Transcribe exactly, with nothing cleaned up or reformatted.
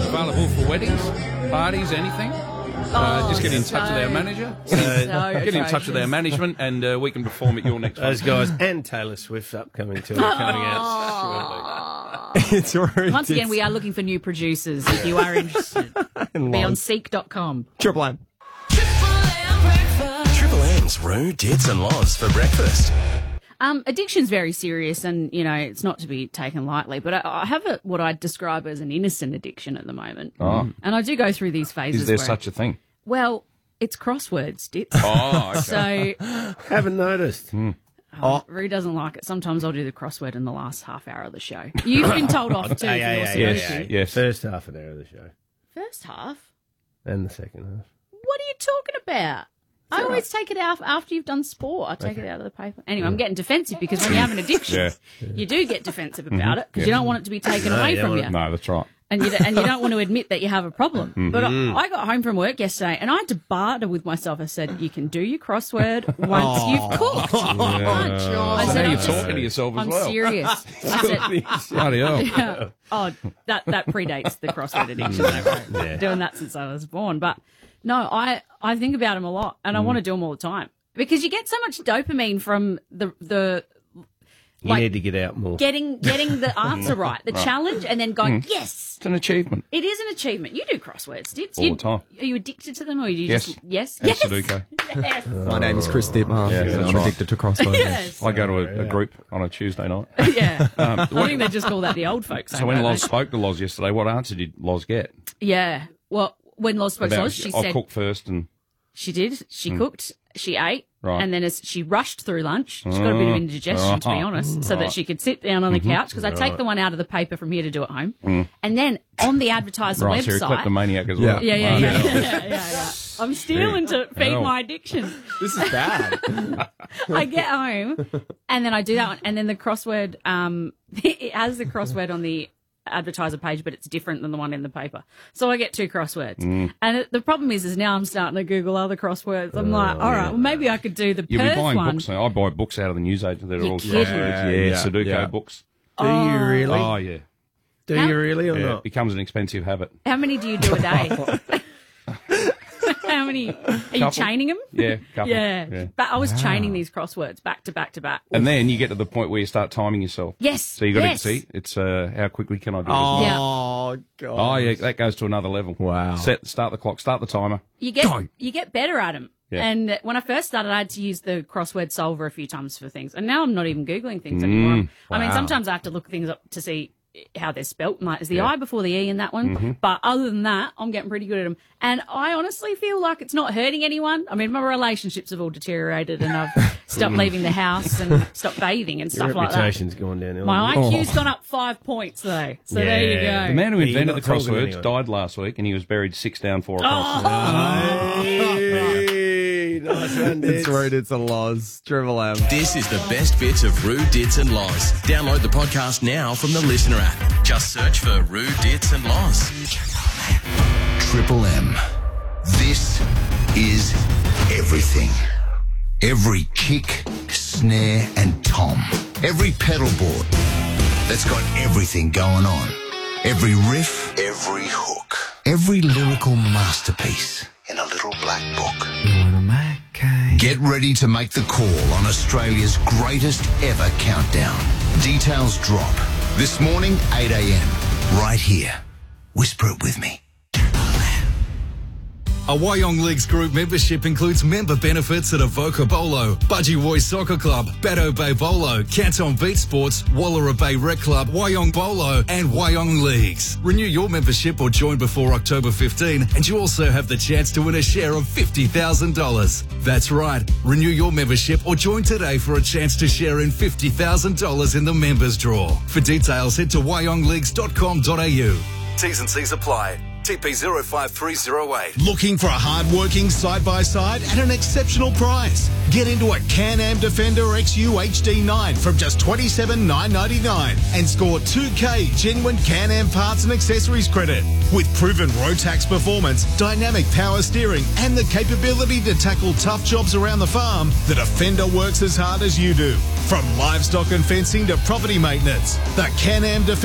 available for weddings, parties, anything. Uh, Oh, just get in so- touch with our manager. so Get in touch with our atrocious. management, and uh, we can perform at your next one. Those guys and Taylor Swift's upcoming tour coming out shortly. It's already Once again, we are looking for new producers. If you are interested, be on seek dot com. Triple M. Triple M's Roo, Dits and Loz for breakfast. Um, addiction's very serious, and you know it's not to be taken lightly. But I, I have a, what I'd describe as an innocent addiction at the moment, Oh. and I do go through these phases. Is there where, such a thing? Well, it's crosswords, Dits. Oh, okay. So Haven't noticed. oh, Roo doesn't like it. Sometimes I'll do the crossword in the last half hour of the show. You've been told off too for Hey, hey, your hey, hey, security. hey. Yes. First half an hour of the show First half. and the second half. What are you talking about? I always take it out after you've done sport. I take it out of the paper. Anyway, I'm getting defensive because when you have an addiction, Yeah. you do get defensive about it because you don't want it to be taken No, away you don't from want you. it- No, that's right. And you, and you don't want to admit that you have a problem. But I, I got home from work yesterday and I had to barter with myself. I said, you can do your crossword once you've cooked lunch. I So said, now I'm you're just- talking to yourself as I'm well. serious. I said, Bloody hell. yeah. Oh, that, that predates the crossword addiction. Don't worry. Yeah. Doing that since I was born. But no, I, I think about them a lot and I want to do them all the time because you get so much dopamine from the, the, You Like- need to get out more. getting, getting the answer right, the challenge, and then going, yes, It's an achievement. it is an achievement. You do crosswords, Dits. All you, the time. Are you addicted to them or are you Yes. just, yes? And yes. Sudoku. Yes. My name is Chris Dittmar. Yeah, and that's I'm right. addicted to crosswords. Yes. I go to a, a group on a Tuesday night. Yeah. Um, I think they just call that the old folks. so when Loz spoke to Loz yesterday, what answer did Loz get? Yeah. Well, when Loz spoke to About, Loz, she I'll said cook first and... she did. She cooked, she ate, Right. and then as she rushed through lunch, she's got a bit of indigestion, to be Oh. honest, so that she could sit down on the couch because I take the one out of the paper from here to do at home. And then on the advertiser Right, so you're a website. kleptomaniac as Yeah. well. Yeah, yeah, yeah, yeah, yeah, yeah. I'm stealing to feed Hell. my addiction. This is bad. I get home and then I do that one, and then the crossword. Um, it has the crossword on the advertiser page, but it's different than the one in the paper. So I get two crosswords, and it, the problem is, is now I'm starting to Google other crosswords. I'm like, all right, well maybe I could do the You'll be Perth buying one. books now. I buy books out of the newsagent that are You're all kidding. crosswords. Yeah, Yeah, Sudoku yeah. books. Do you really? Oh, yeah. Do How- you really or Yeah, it not? becomes an expensive habit. How many do you do a day? How many? Are you Couple. chaining them? Yeah, couple. Yeah. yeah. But I was chaining these crosswords back to back to back. And then you get to the point where you start timing yourself. Yes. So you got yes. to see, it's uh, how quickly can I do this? Yeah. Oh, God. Oh, yeah, that goes to another level. Wow. Set, start the clock, start the timer. You get you get better at them. Yeah. And when I first started, I had to use the crossword solver a few times for things, and now I'm not even googling things anymore. I mean, wow. sometimes I have to look things up to see how they're spelt. Like, is the I before the E in that one? But other than that, I'm getting pretty good at them. And I honestly feel like it's not hurting anyone. I mean, my relationships have all deteriorated, and I've stopped leaving the house and stopped bathing and Your stuff like that. reputation's gone down. My I Q's gone up five points though. So there you Yeah. go. The man who But you're invented the not talking crosswords anyway. died last week, and he was buried six down, four across. Hey, nice one, It's Dits. Roo, Dits and Loz. Triple M. This is the best bits of Roo, Dits and Loz. Download the podcast now from the Listener app. Just search for Roo, Dits and Loz. Triple M. This is everything. Every kick, snare, and tom. Every pedal board that's got everything going on. Every riff, every hook. Every lyrical masterpiece in a little black book. Get ready to make the call on Australia's greatest ever countdown. Details drop this morning, eight a.m. right here. Whisper it with me. A Wyong Leagues Group membership includes member benefits at Avoca Bolo, Budgie Roy Soccer Club, Bateau Bay Bolo, Canton Beat Sports, Wallara Bay Rec Club, Wyong Bolo and Wyong Leagues. Renew your membership or join before October fifteenth and you also have the chance to win a share of fifty thousand dollars. That's right. Renew your membership or join today for a chance to share in fifty thousand dollars in the members draw. For details, head to wyong leagues dot com dot a u. T's and C's apply. T P zero five three zero eight. Looking for a hard-working side-by-side at an exceptional price? Get into a Can-Am Defender X U H D nine from just twenty-seven thousand nine hundred ninety-nine dollars and score two K genuine Can-Am parts and accessories credit. With proven Rotax performance, dynamic power steering and the capability to tackle tough jobs around the farm, the Defender works as hard as you do. From livestock and fencing to property maintenance, the Can-Am Defender